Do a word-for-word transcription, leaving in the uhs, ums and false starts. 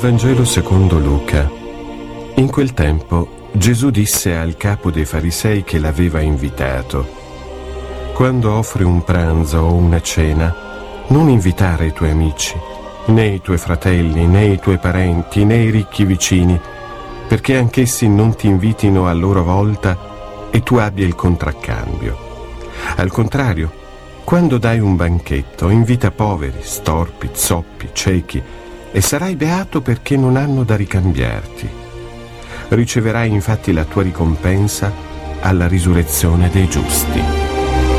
Vangelo secondo Luca. In quel tempo Gesù disse al capo dei farisei che l'aveva invitato: quando offri un pranzo o una cena, non invitare i tuoi amici, né i tuoi fratelli, né i tuoi parenti, né i ricchi vicini, perché anch'essi non ti invitino a loro volta e tu abbia il contraccambio. Al contrario, quando dai un banchetto, invita poveri, storpi, zoppi, ciechi, e sarai beato perché non hanno da ricambiarti. Riceverai infatti la tua ricompensa alla risurrezione dei giusti.